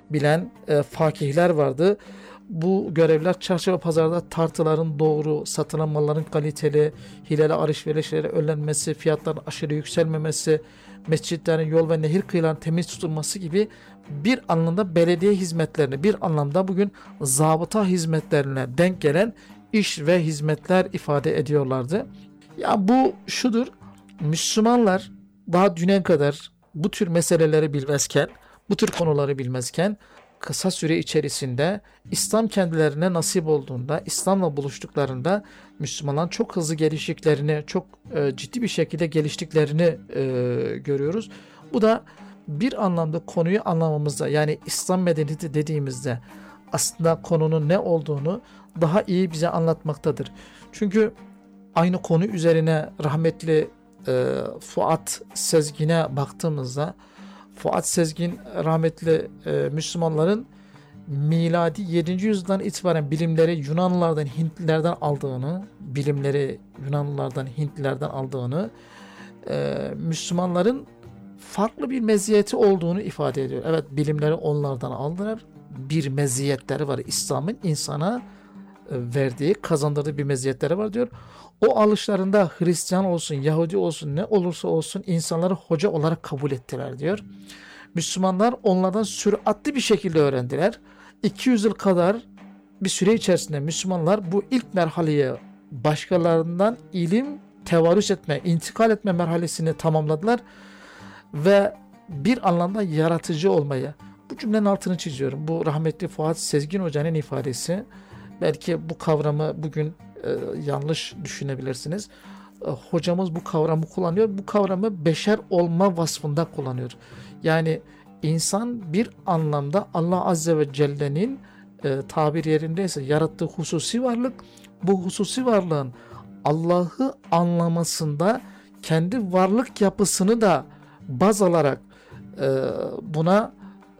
bilen fakihler vardı. Bu görevler çarşı ve pazarda tartıların doğru, satılan malların kaliteli, hileli alışverişlere önlenmesi, fiyatların aşırı yükselmemesi, mescitlerin, yol ve nehir kıyılarının temiz tutulması gibi bir anlamda belediye hizmetlerine, bir anlamda bugün zabıta hizmetlerine denk gelen iş ve hizmetler ifade ediyorlardı. Ya bu şudur, Müslümanlar daha düne kadar bu tür meseleleri bilmezken, bu tür konuları bilmezken kısa süre içerisinde İslam kendilerine nasip olduğunda, İslam'la buluştuklarında Müslümanların çok hızlı geliştiklerini, çok ciddi bir şekilde geliştiklerini görüyoruz. Bu da bir anlamda konuyu anlamamızda, yani İslam medeniyeti dediğimizde aslında konunun ne olduğunu daha iyi bize anlatmaktadır. Çünkü aynı konu üzerine rahmetli Fuat Sezgin'e baktığımızda, Fuat Sezgin rahmetli Müslümanların miladi 7. yüzyıldan itibaren bilimleri Yunanlılardan, Hintlilerden aldığını, bilimleri Yunanlılardan, Hintlilerden aldığını, Müslümanların farklı bir meziyeti olduğunu ifade ediyor. Evet, bilimleri onlardan aldılar. Bir meziyetleri var. İslam'ın insana verdiği, kazandırdığı bir meziyetleri var diyor. O alışlarında Hristiyan olsun, Yahudi olsun, ne olursa olsun insanları hoca olarak kabul ettiler diyor. Müslümanlar onlardan süratli bir şekilde öğrendiler. 200 yıl kadar bir süre içerisinde Müslümanlar bu ilk merhaleyi, başkalarından ilim tevarüs etme, intikal etme merhalesini tamamladılar ve bir anlamda yaratıcı olmayı. Bu cümlenin altını çiziyorum. Bu rahmetli Fuat Sezgin Hoca'nın ifadesi. Belki bu kavramı bugün yanlış düşünebilirsiniz. Hocamız bu kavramı kullanıyor. Bu kavramı beşer olma vasfında kullanıyor. Yani insan bir anlamda Allah Azze ve Celle'nin tabir yerindeyse yarattığı hususi varlık, bu hususi varlığın Allah'ı anlamasında kendi varlık yapısını da baz alarak buna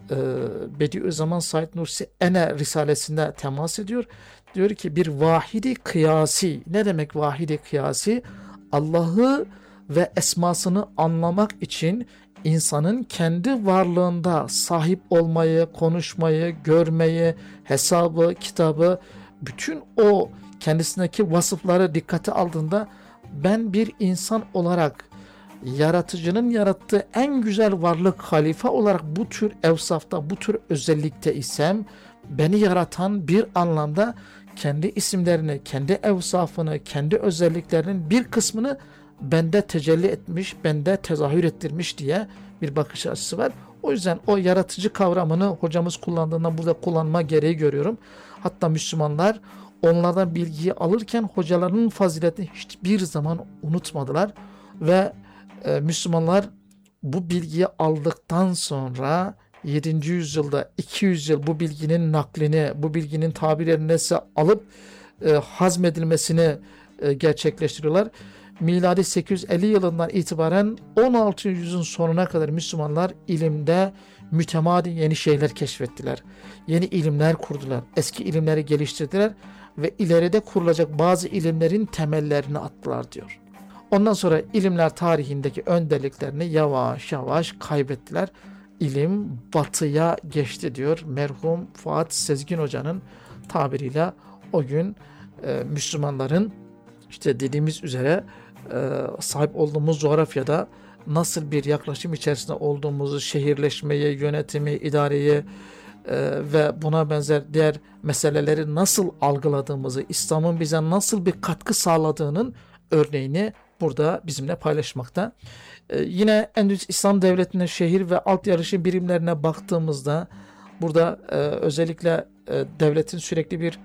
Bediüzzaman Said Nursi Ene Risalesinde temas ediyor. Diyor ki bir vahidi kıyasi. Ne demek vahidi kıyasi? Allah'ı ve esmasını anlamak için insanın kendi varlığında sahip olmayı, konuşmayı, görmeyi, hesabı, kitabı, bütün o kendisindeki vasıfları dikkate aldığında ben bir insan olarak yaratıcının yarattığı en güzel varlık halife olarak bu tür evsafta, bu tür özellikte isem, beni yaratan bir anlamda kendi isimlerini, kendi evsafını, kendi özelliklerinin bir kısmını bende tecelli etmiş, bende tezahür ettirmiş diye bir bakış açısı var. O yüzden o yaratıcı kavramını hocamız kullandığından burada kullanma gereği görüyorum. Hatta Müslümanlar onlardan bilgiyi alırken hocalarının faziletini hiçbir zaman unutmadılar ve Müslümanlar bu bilgiyi aldıktan sonra 7. yüzyılda 200 yıl bu bilginin naklini, bu bilginin tabirlerine alıp hazmedilmesini gerçekleştiriyorlar. Miladi 850 yılından itibaren 16. yüzyılın sonuna kadar Müslümanlar ilimde mütemadi yeni şeyler keşfettiler. Yeni ilimler kurdular. Eski ilimleri geliştirdiler ve ileride kurulacak bazı ilimlerin temellerini attılar diyor. Ondan sonra ilimler tarihindeki önderliklerini yavaş yavaş kaybettiler. İlim batıya geçti diyor merhum Fuat Sezgin Hoca'nın tabiriyle. O gün Müslümanların işte dediğimiz üzere sahip olduğumuz coğrafyada nasıl bir yaklaşım içerisinde olduğumuzu, şehirleşmeyi, yönetimi, idareyi ve buna benzer diğer meseleleri nasıl algıladığımızı, İslam'ın bize nasıl bir katkı sağladığının örneğini burada bizimle paylaşmakta. Yine Endülüs İslam Devleti'nin şehir ve alt yarışı birimlerine baktığımızda burada özellikle devletin sürekli bir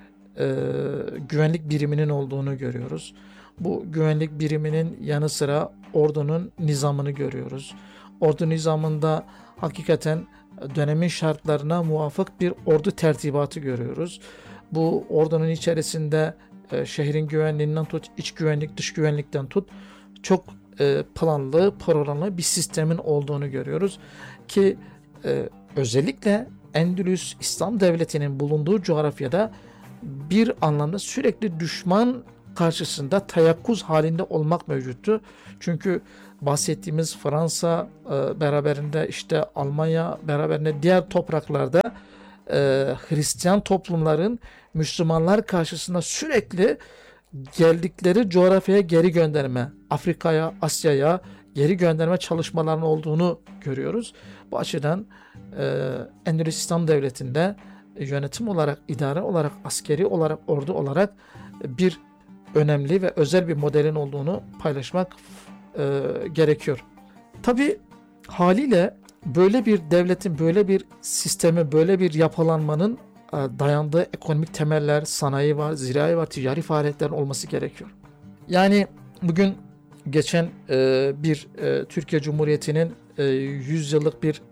güvenlik biriminin olduğunu görüyoruz. Bu güvenlik biriminin yanı sıra ordunun nizamını görüyoruz. Ordu nizamında hakikaten dönemin şartlarına muvafık bir ordu tertibatı görüyoruz. Bu ordunun içerisinde şehrin güvenliğinden tut, iç güvenlik, dış güvenlikten tut, çok planlı, programlı bir sistemin olduğunu görüyoruz. Ki özellikle Endülüs İslam Devleti'nin bulunduğu coğrafyada bir anlamda sürekli düşman karşısında teyakkuz halinde olmak mevcuttu. Çünkü bahsettiğimiz Fransa, beraberinde işte Almanya, beraberinde diğer topraklarda Hristiyan toplumların Müslümanlar karşısında sürekli geldikleri coğrafyaya geri gönderme, Afrika'ya, Asya'ya geri gönderme çalışmalarının olduğunu görüyoruz. Bu açıdan Endülüs İslam Devleti'nde yönetim olarak, idare olarak, askeri olarak, ordu olarak bir önemli ve özel bir modelin olduğunu paylaşmak gerekiyor. Tabii haliyle böyle bir devletin, böyle bir sistemi, böyle bir yapılanmanın dayandığı ekonomik temeller, sanayi var, zirai var, ticari faaliyetlerin olması gerekiyor. Yani bugün geçen bir Türkiye Cumhuriyeti'nin 100 yıllık bir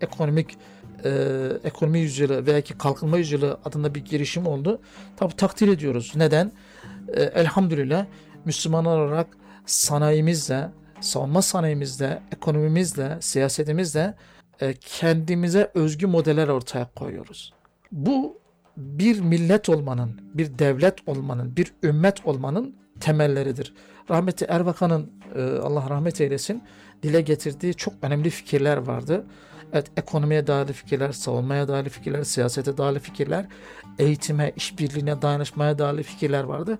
ekonomi yüzyılı veya ki kalkınma yüzyılı adında bir girişim oldu. Tabii takdir ediyoruz. Neden? Elhamdülillah Müslümanlar olarak sanayimizle, savunma sanayimizle, ekonomimizle, siyasetimizle kendimize özgü modeller ortaya koyuyoruz. Bu bir millet olmanın, bir devlet olmanın, bir ümmet olmanın temelleridir. Rahmetli Erbakan'ın, Allah rahmet eylesin, dile getirdiği çok önemli fikirler vardı. Evet, ekonomiye dair fikirler, savunmaya dair fikirler, siyasete dair fikirler, eğitime, işbirliğine, dayanışmaya dair fikirler vardı.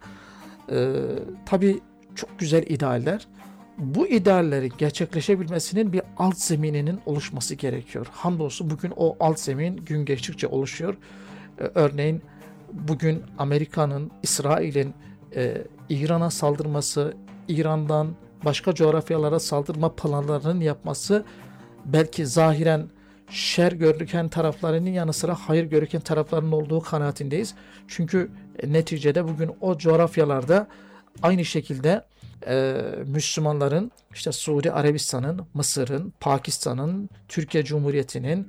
Tabii çok güzel idealler. Bu ideallerin gerçekleşebilmesinin bir alt zemininin oluşması gerekiyor. Hamdolsun bugün o alt zemin gün geçtikçe oluşuyor. Örneğin bugün Amerika'nın, İsrail'in İran'a saldırması, İran'dan başka coğrafyalara saldırma planlarının yapması belki zahiren şer görüken taraflarının yanı sıra hayır görüken taraflarının olduğu kanaatindeyiz. Çünkü neticede bugün o coğrafyalarda aynı şekilde Müslümanların işte Suudi Arabistan'ın, Mısır'ın, Pakistan'ın, Türkiye Cumhuriyeti'nin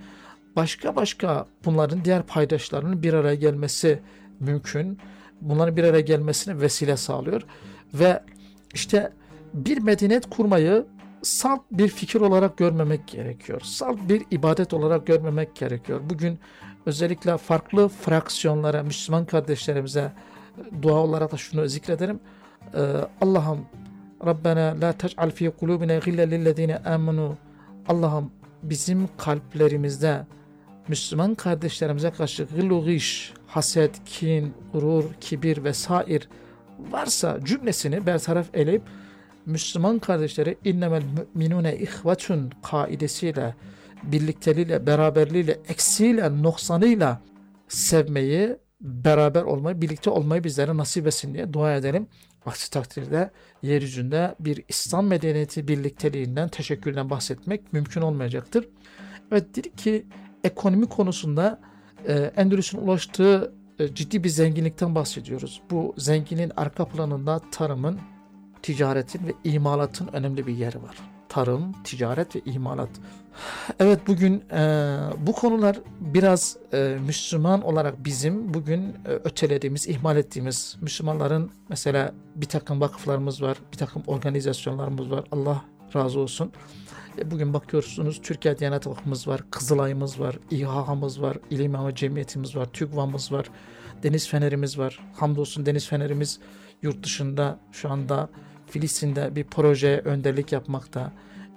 başka bunların diğer paydaşlarının bir araya gelmesi mümkün. Bunların bir araya gelmesine vesile sağlıyor. Ve işte bir medeniyet kurmayı salt bir fikir olarak görmemek gerekiyor. Salt bir ibadet olarak görmemek gerekiyor. Bugün özellikle farklı fraksiyonlara, Müslüman kardeşlerimize dua olarak da şunu zikrederim. Allah'ım Rabbena la tec'al fi kulubina gillen lillezine amenu. Allah'ım bizim kalplerimizde Müslüman kardeşlerimize karşı gıllu giş, haset, kin, gurur, kibir vesaire varsa cümlesini bertaraf eleyip Müslüman kardeşleri innemel müminune ihvetun kaidesiyle, birlikteliğiyle, beraberliğiyle, eksiğiyle, noksanıyla sevmeyi, beraber olmayı, birlikte olmayı bizlere nasip etsin diye dua edelim. Aksi takdirde yeryüzünde bir İslam medeniyeti birlikteliğinden, teşekkürden bahsetmek mümkün olmayacaktır. Evet, dedik ki ekonomi konusunda Endülüs'ün ulaştığı ciddi bir zenginlikten bahsediyoruz. Bu zenginliğin arka planında tarımın, ticaretin ve imalatın önemli bir yeri var. Tarım, ticaret ve imalat. Evet, bugün bu konular biraz Müslüman olarak bizim bugün ötelediğimiz, ihmal ettiğimiz, Müslümanların mesela bir takım vakıflarımız var, bir takım organizasyonlarımız var. Allah razı olsun. Bugün bakıyorsunuz Türkiye Diyanet Vakfımız var, Kızılay'ımız var, İHA'mız var, İlim İmamı Cemiyetimiz var, TÜGVA'mız var, Deniz Fenerimiz var. Hamdolsun Deniz Fenerimiz yurt dışında şu anda Filistin'de bir projeye önderlik yapmakta.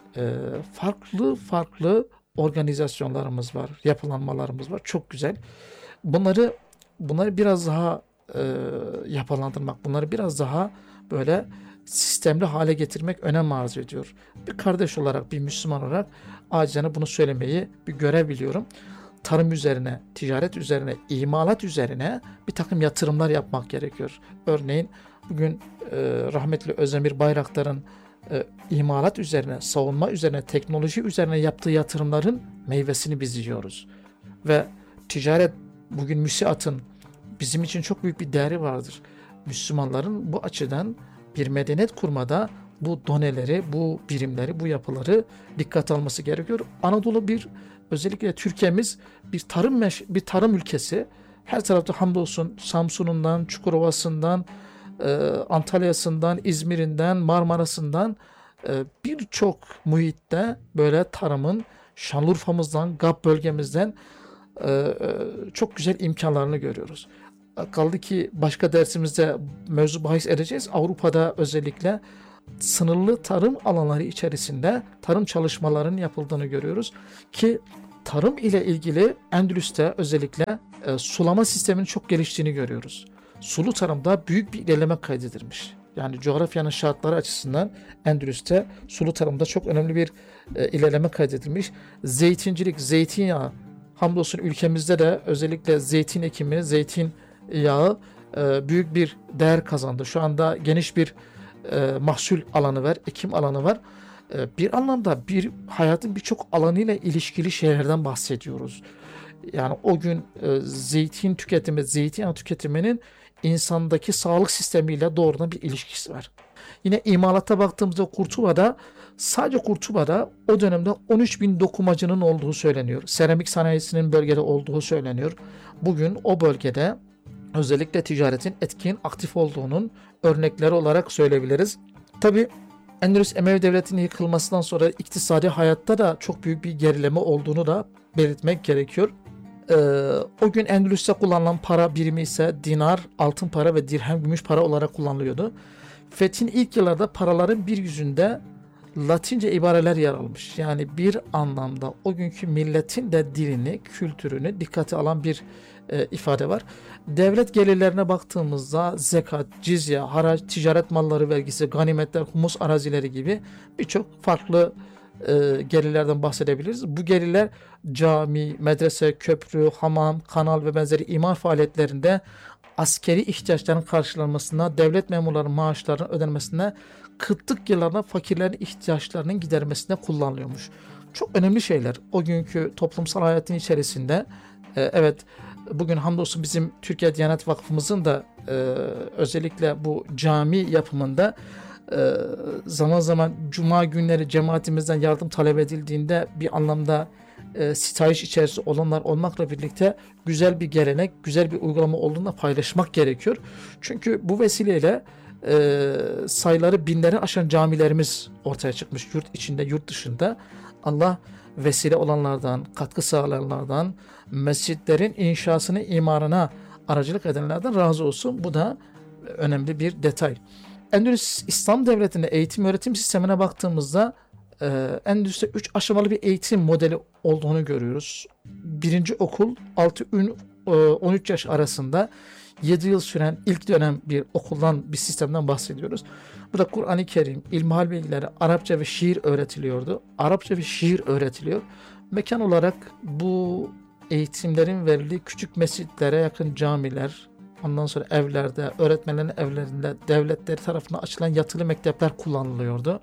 Farklı organizasyonlarımız var, yapılanmalarımız var. Çok güzel. Bunları biraz daha yapılandırmak, bunları biraz daha böyle sistemli hale getirmek önem arz ediyor. Bir kardeş olarak, bir Müslüman olarak acizane bunu söylemeyi bir görev biliyorum. Tarım üzerine, ticaret üzerine, imalat üzerine bir takım yatırımlar yapmak gerekiyor. Örneğin bugün rahmetli Özdemir Bayraktar'ın imalat üzerine, savunma üzerine, teknoloji üzerine yaptığı yatırımların meyvesini biz yiyoruz. Ve ticaret, bugün müsiatın bizim için çok büyük bir değeri vardır. Müslümanların bu açıdan bir medeniyet kurmada bu doneleri, bu birimleri, bu yapıları dikkat alması gerekiyor. Anadolu özellikle Türkiye'miz bir tarım ülkesi. Her tarafta hamdolsun Samsun'undan, Çukurova'sından, Antalya'sından, İzmir'inden, Marmara'sından birçok muhitte böyle tarımın Şanlıurfa'mızdan, GAP bölgemizden çok güzel imkanlarını görüyoruz. Kaldı ki başka dersimizde mevzu bahis edeceğiz. Avrupa'da özellikle sınırlı tarım alanları içerisinde tarım çalışmalarının yapıldığını görüyoruz ki tarım ile ilgili Endülüs'te özellikle sulama sisteminin çok geliştiğini görüyoruz. Sulu tarımda büyük bir ilerleme kaydedilmiş. Yani coğrafyanın şartları açısından Endülüs'te sulu tarımda çok önemli bir ilerleme kaydedilmiş. Zeytincilik, zeytinyağı, hamdolsun ülkemizde de özellikle zeytin ekimi, zeytinyağı büyük bir değer kazandı. Şu anda geniş bir mahsul alanı var, ekim alanı var. Bir anlamda bir hayatın birçok alanıyla ilişkili şeylerden bahsediyoruz. Yani o gün zeytin tüketimi, zeytinyağı tüketiminin insandaki sağlık sistemiyle doğrudan bir ilişkisi var. Yine imalata baktığımızda sadece Kurtuba'da o dönemde 13 bin dokumacının olduğu söyleniyor. Seramik sanayisinin bölgede olduğu söyleniyor. Bugün o bölgede özellikle ticaretin etkin, aktif olduğunun örnekleri olarak söyleyebiliriz. Tabi Endülüs Emevi Devleti'nin yıkılmasından sonra iktisadi hayatta da çok büyük bir gerileme olduğunu da belirtmek gerekiyor. O gün Endülüs'te kullanılan para birimi ise dinar, altın para ve dirhem, gümüş para olarak kullanılıyordu. Fethin ilk yıllarda paraların bir yüzünde Latince ibareler yer almış. Yani bir anlamda o günkü milletin de dilini, kültürünü dikkate alan bir ifade var. Devlet gelirlerine baktığımızda zekat, cizye, haraç, ticaret malları vergisi, ganimetler, humus arazileri gibi birçok farklı gelirlerden bahsedebiliriz. Bu gelirler cami, medrese, köprü, hamam, kanal ve benzeri imar faaliyetlerinde askeri ihtiyaçların karşılanmasına, devlet memurlarının maaşlarının ödenmesine, kıtlık yıllarında fakirlerin ihtiyaçlarının gidermesine kullanılıyormuş. Çok önemli şeyler. O günkü toplumsal hayatın içerisinde evet, bugün hamdolsun bizim Türkiye Diyanet Vakfımızın da özellikle bu cami yapımında zaman zaman cuma günleri cemaatimizden yardım talep edildiğinde bir anlamda sitayiş içerisinde olanlar olmakla birlikte güzel bir gelenek, güzel bir uygulama olduğunu da paylaşmak gerekiyor. Çünkü bu vesileyle sayıları binleri aşan camilerimiz ortaya çıkmış. Yurt içinde, yurt dışında. Allah vesile olanlardan, katkı sağlayanlardan, mescitlerin inşasını, imarına aracılık edenlerden razı olsun. Bu da önemli bir detay. Endülüs İslam Devleti'nde eğitim öğretim sistemine baktığımızda Endülüs'te 3 aşamalı bir eğitim modeli olduğunu görüyoruz. Birinci okul 6-13 yaş arasında 7 yıl süren ilk dönem bir okuldan, bir sistemden bahsediyoruz. Bu da Kur'an-ı Kerim, ilmihal bilgileri, Arapça ve şiir öğretiliyordu. Arapça ve şiir öğretiliyor. Mekan olarak bu eğitimlerin verildiği küçük mescitlere yakın camiler, ondan sonra evlerde, öğretmenlerin evlerinde, devletleri tarafından açılan yatılı mektepler kullanılıyordu.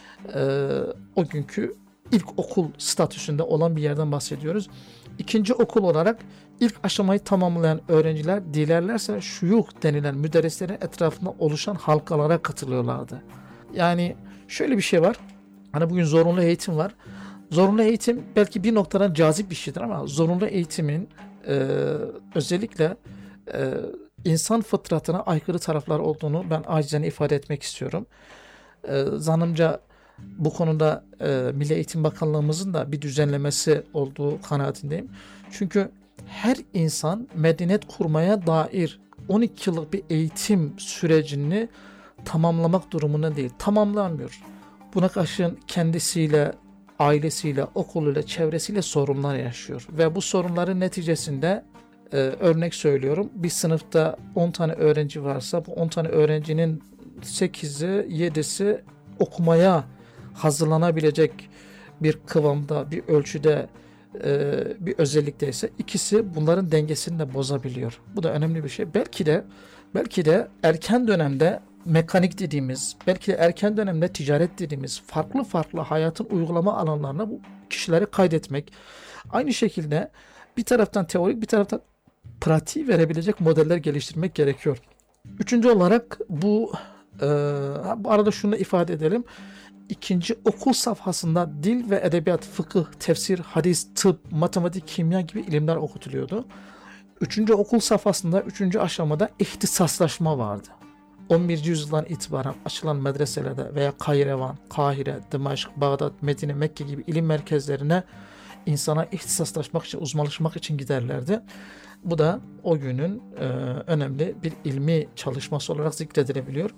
O günkü ilk okul statüsünde olan bir yerden bahsediyoruz. İkinci okul olarak ilk aşamayı tamamlayan öğrenciler dilerlerse şuyuh denilen müderrislerin etrafında oluşan halkalara katılıyorlardı. Yani şöyle bir şey var. Hani bugün zorunlu eğitim var. Zorunlu eğitim belki bir noktadan cazip bir şeydir ama zorunlu eğitimin özellikle insan fıtratına aykırı taraflar olduğunu ben acizane ifade etmek istiyorum. Zannımca bu konuda Milli Eğitim Bakanlığımızın da bir düzenlemesi olduğu kanaatindeyim. Çünkü her insan medeniyet kurmaya dair 12 yıllık bir eğitim sürecini tamamlamak durumunda değil. Tamamlanmıyor. Buna karşın kendisiyle, ailesiyle, okuluyla, çevresiyle sorunlar yaşıyor. Ve bu sorunların neticesinde örnek söylüyorum. Bir sınıfta 10 tane öğrenci varsa bu 10 tane öğrencinin 8'i, 7'si okumaya hazırlanabilecek bir kıvamda, bir ölçüde, bir özellikteyse ikisi bunların dengesini de bozabiliyor. Bu da önemli bir şey. Belki de erken dönemde mekanik dediğimiz, belki de erken dönemde ticaret dediğimiz farklı hayatın uygulama alanlarına bu kişileri kaydetmek. Aynı şekilde bir taraftan teorik, bir taraftan pratiği verebilecek modeller geliştirmek gerekiyor. Üçüncü olarak bu arada şunu ifade edelim. İkinci okul safhasında dil ve edebiyat, fıkıh, tefsir, hadis, tıp, matematik, kimya gibi ilimler okutuluyordu. Üçüncü okul safhasında, üçüncü aşamada ihtisaslaşma vardı. 11. yüzyıldan itibaren açılan medreselerde veya Kayrevan, Kahire, Dimaşk, Bağdat, Medine, Mekke gibi ilim merkezlerine insana ihtisaslaşmak için, uzmanlaşmak için giderlerdi. Bu da o günün önemli bir ilmi çalışması olarak zikredilebiliyor.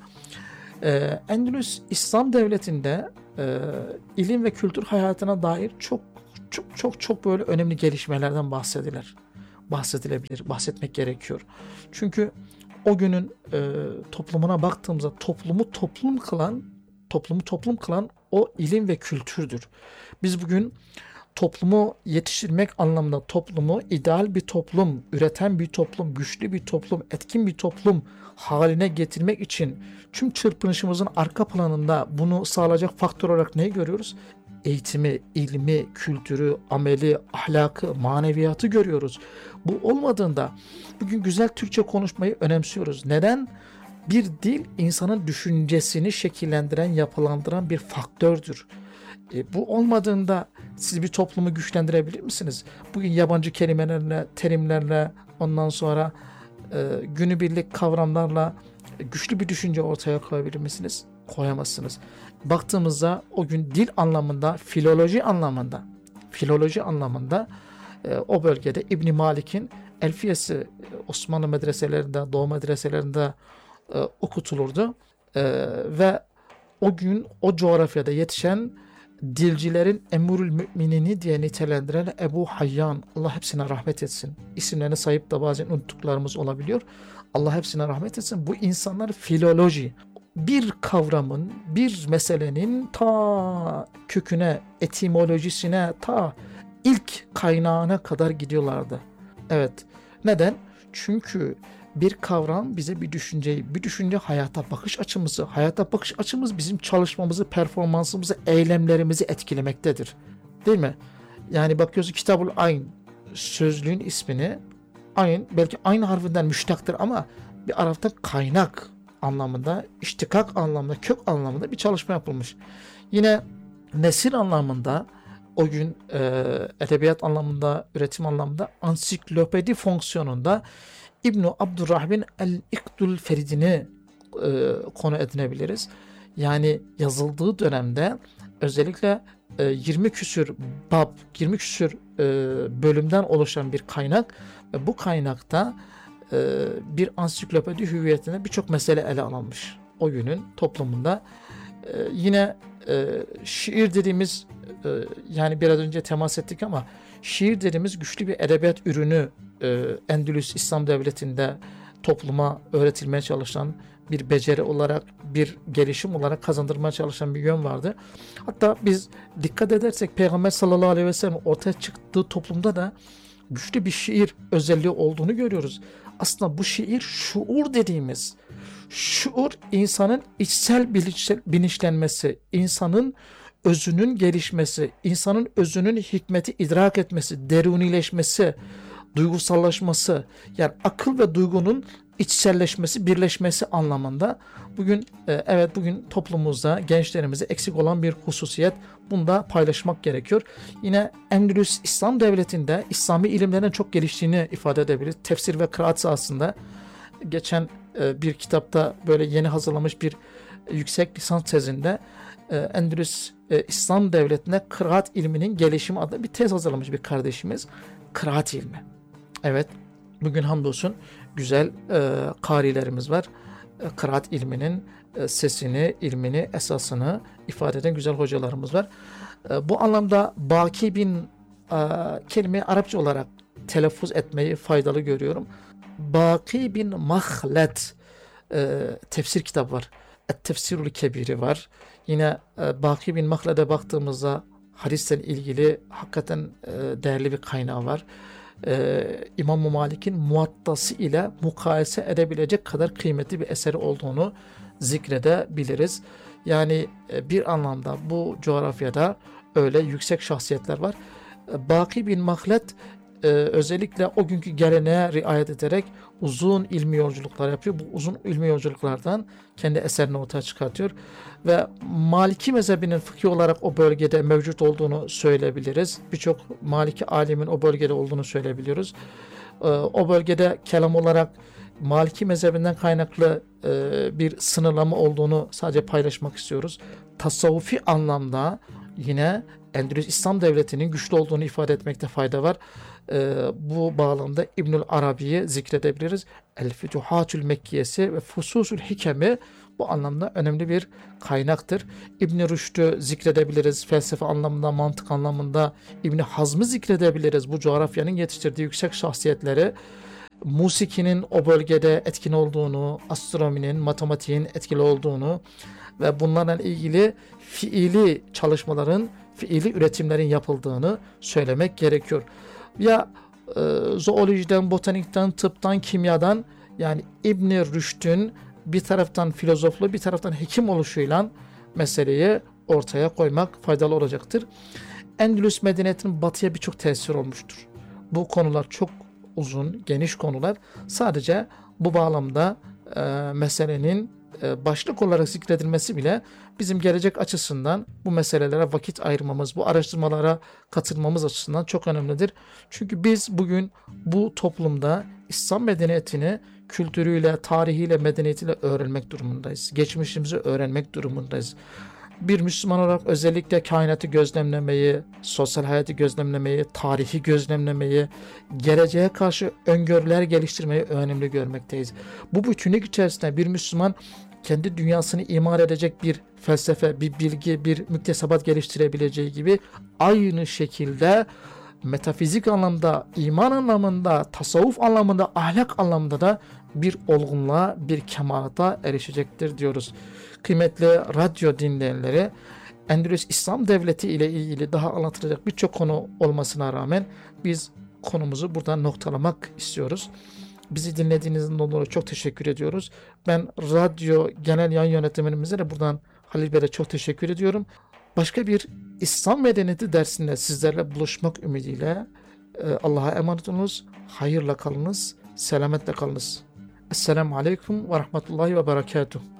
Endülüs İslam Devleti'nde ilim ve kültür hayatına dair çok böyle önemli gelişmelerden bahsedilebilir, bahsetmek gerekiyor. Çünkü o günün toplumuna baktığımızda toplumu toplum kılan o ilim ve kültürdür. Biz bugün toplumu yetiştirmek anlamında toplumu ideal bir toplum, üreten bir toplum, güçlü bir toplum, etkin bir toplum haline getirmek için tüm çırpınışımızın arka planında bunu sağlayacak faktör olarak neyi görüyoruz? Eğitimi, ilmi, kültürü, ameli, ahlakı, maneviyatı görüyoruz. Bu olmadığında bugün güzel Türkçe konuşmayı önemsiyoruz. Neden? Bir dil insanın düşüncesini şekillendiren, yapılandıran bir faktördür. Bu olmadığında siz bir toplumu güçlendirebilir misiniz? Bugün yabancı kelimelerle, terimlerle, ondan sonra günübirlik kavramlarla güçlü bir düşünce ortaya koyabilir misiniz? Koyamazsınız. Baktığımızda o gün dil anlamında, filoloji anlamında o bölgede İbn Malik'in Elfiyesi Osmanlı medreselerinde, Doğu medreselerinde okutulurdu. Ve o gün o coğrafyada yetişen dilcilerin Emirül Müminini diye nitelendirilen Ebu Hayyan, Allah hepsine rahmet etsin. İsimlerini sayıp da bazen unuttuklarımız olabiliyor. Allah hepsine rahmet etsin. Bu insanlar filoloji, bir kavramın, bir meselenin ta köküne, etimolojisine, ta ilk kaynağına kadar gidiyorlardı. Evet. Neden? Çünkü bir kavram bize bir düşünce hayata bakış açımız bizim çalışmamızı, performansımızı, eylemlerimizi etkilemektedir. Değil mi? Yani bakıyoruz Kitabul Ayn sözlüğün ismini ayn belki aynı harfinden müştaktır ama bir Arap'ta kaynak anlamında, iştikak anlamında, kök anlamında bir çalışma yapılmış. Yine nesir anlamında o gün edebiyat anlamında, üretim anlamında ansiklopedi fonksiyonunda İbn-i Abdurrahman el-İkdül Feridini konu edinebiliriz. Yani yazıldığı dönemde özellikle 20 küsür bab, 20 küsür bölümden oluşan bir kaynak ve bu kaynakta bir ansiklopedi hüviyetinde birçok mesele ele alınmış o günün toplumunda. Yine şiir dediğimiz yani biraz önce temas ettik ama şiir dediğimiz güçlü bir edebiyat ürünü Endülüs İslam Devleti'nde topluma öğretilmeye çalışan bir beceri olarak, bir gelişim olarak kazandırmaya çalışan bir yön vardı. Hatta biz dikkat edersek Peygamber sallallahu aleyhi ve sellem ortaya çıktığı toplumda da güçlü bir şiir özelliği olduğunu görüyoruz. Aslında bu şiir şuur dediğimiz, şuur insanın içsel bilinçlenmesi, insanın özünün gelişmesi, insanın özünün hikmeti idrak etmesi, derunileşmesi, duygusallaşması, yani akıl ve duygunun içselleşmesi, birleşmesi anlamında bugün toplumumuzda, gençlerimizde eksik olan bir hususiyet. Bunu da paylaşmak gerekiyor. Yine Endülüs İslam Devleti'nde İslami ilimlerin çok geliştiğini ifade edebiliriz. Tefsir ve kıraat sahasında geçen bir kitapta böyle yeni hazırlamış bir yüksek lisans tezinde Endülüs İslam Devleti'nde kıraat ilminin gelişimi adlı bir tez hazırlamış bir kardeşimiz. Kıraat ilmi. Evet, bugün hamdolsun güzel karilerimiz var. Kıraat ilminin sesini, ilmini, esasını ifade eden güzel hocalarımız var. Bu anlamda Baki bin kelimeyi Arapça olarak telaffuz etmeyi faydalı görüyorum. Baki bin Mahlet tefsir kitabı var. Et-Tefsirul Kebiri var. Yine Baki bin Mahled'e baktığımızda hadisle ilgili hakikaten değerli bir kaynağı var. İmam Malik'in Muvattası ile mukayese edebilecek kadar kıymetli bir eseri olduğunu zikredebiliriz. Yani bir anlamda bu coğrafyada öyle yüksek şahsiyetler var. Baki bin Mahled özellikle o günkü geleneğe riayet ederek uzun ilmi yolculuklar yapıyor. Bu uzun ilmi yolculuklardan kendi eserini ortaya çıkartıyor. Ve Maliki mezhebinin fıkhi olarak o bölgede mevcut olduğunu söyleyebiliriz. Birçok Maliki alimin o bölgede olduğunu söyleyebiliyoruz. O bölgede kelam olarak Maliki mezhebinden kaynaklı bir sınırlama olduğunu sadece paylaşmak istiyoruz. Tasavvufi anlamda yine Endülüs İslam Devleti'nin güçlü olduğunu ifade etmekte fayda var. Bu bağlamda İbnül Arabi'yi zikredebiliriz. El Fütuhatül Mekkiyesi ve Fususül Hikemi bu anlamda önemli bir kaynaktır. İbn-i Rüşd'ü zikredebiliriz. Felsefe anlamında, mantık anlamında İbn Hazm'ı zikredebiliriz. Bu coğrafyanın yetiştirdiği yüksek şahsiyetleri, musikinin o bölgede etkin olduğunu, astronominin, matematiğin etkili olduğunu ve bunlarla ilgili fiili çalışmaların, fiili üretimlerin yapıldığını söylemek gerekiyor. Ya zoolojiden, botanikten, tıptan, kimyadan, yani İbn-i Rüşd'ün bir taraftan filozoflu, bir taraftan hekim oluşuyla meseleyi ortaya koymak faydalı olacaktır. Endülüs medeniyetinin batıya birçok tesir olmuştur. Bu konular çok uzun, geniş konular. Sadece bu bağlamda meselenin başlık olarak zikredilmesi bile bizim gelecek açısından bu meselelere vakit ayırmamız, bu araştırmalara katılmamız açısından çok önemlidir. Çünkü biz bugün bu toplumda İslam medeniyetini kültürüyle, tarihiyle, medeniyetiyle öğrenmek durumundayız. Geçmişimizi öğrenmek durumundayız. Bir Müslüman olarak özellikle kainatı gözlemlemeyi, sosyal hayatı gözlemlemeyi, tarihi gözlemlemeyi, geleceğe karşı öngörüler geliştirmeyi önemli görmekteyiz. Bu bütünlük içerisinde bir Müslüman kendi dünyasını imar edecek bir felsefe, bir bilgi, bir müktesebat geliştirebileceği gibi aynı şekilde metafizik anlamda, iman anlamında, tasavvuf anlamında, ahlak anlamında da bir olgunluğa, bir kemalata erişecektir diyoruz. Kıymetli radyo dinleyenleri, Endülüs İslam Devleti ile ilgili daha anlatılacak birçok konu olmasına rağmen biz konumuzu buradan noktalamak istiyoruz. Bizi dinlediğinizden dolayı çok teşekkür ediyoruz. Ben radyo genel yayın yönetmenimize de buradan Halil Bey'e çok teşekkür ediyorum. Başka bir İslam medeniyeti dersinde sizlerle buluşmak ümidiyle Allah'a emanet olunuz. Hayırla kalınız, selametle kalınız. Esselamu Aleyküm ve Rahmetullahi ve Berekatuhu.